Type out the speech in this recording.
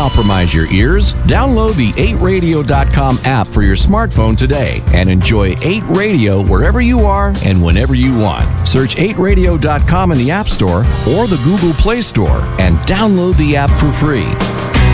compromise your ears. Download the 8radio.com app for your smartphone today and enjoy 8 Radio wherever you are and whenever you want. Search 8radio.com in the App Store or the Google Play Store and download the app for free.